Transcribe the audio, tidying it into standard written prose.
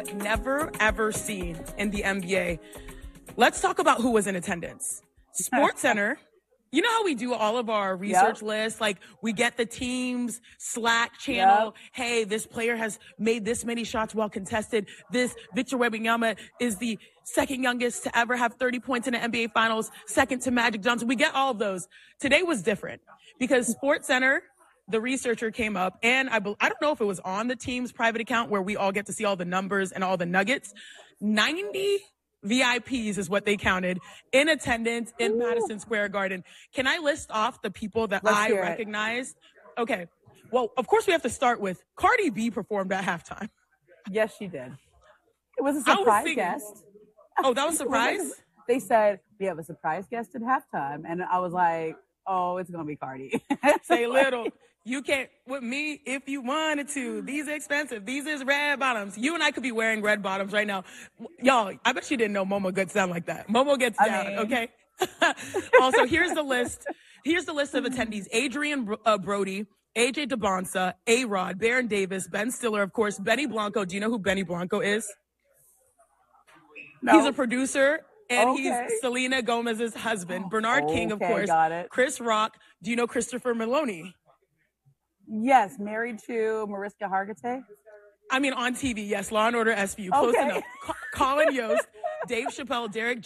never, ever seen in the NBA. Let's talk about who was in attendance. SportsCenter. You know how we do all of our research lists? Like, we get the team's Slack channel. Hey, this player has made this many shots while contested. This Victor Wembanyama is the second youngest to ever have 30 points in the NBA Finals, second to Magic Johnson. We get all of those. Today was different because SportsCenter, the researcher came up, and I don't know if it was on the team's private account where we all get to see all the numbers and all the nuggets. 90 VIPs is what they counted in attendance in Madison Square Garden. Can I list off the people that I recognized? Okay. Well, of course we have to start with Cardi B performed at halftime. Yes, she did. It was a surprise guest. Oh, that was a surprise? They said, we have a surprise guest at halftime. And I was like, oh, it's going to be Cardi. Say little. You can't with me if you wanted to. These are expensive. These is red bottoms. You and I could be wearing red bottoms right now. Y'all, I bet you didn't know Momo gets down like that. Momo gets down, okay? Also, here's the list. Here's the list of attendees. Adrian Brody, AJ DeBonsa, A-Rod, Baron Davis, Ben Stiller, of course, Benny Blanco. Do you know who Benny Blanco is? No. He's a producer. And he's Selena Gomez's husband. Bernard King, of course. Got it. Chris Rock. Do you know Christopher Meloni? Yes, married to Mariska Hargitay. I mean, on TV, yes. Law and Order SVU. Close enough. Colin Yost, Dave Chappelle, Derek